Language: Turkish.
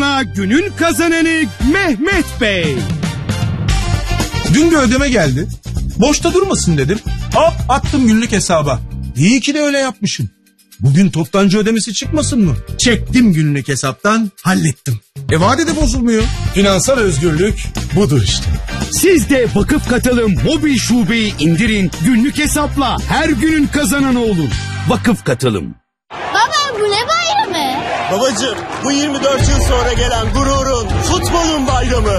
Yardımla günün kazananı Mehmet Bey. Dün bir ödeme geldi. Boşta durmasın dedim. Hop attım günlük hesaba. İyi ki de öyle yapmışım. Bugün toptancı ödemesi çıkmasın mı? Çektim günlük hesaptan, hallettim. Vade de bozulmuyor. Finansal özgürlük budur işte. Siz de Vakıf Katılım mobil şubeyi indirin, günlük hesapla her günün kazananı olun. Vakıf Katılım. Baba bu ne bayramı? Babacığım bu 24 yıl sonra gelen gururun, futbolun bayramı.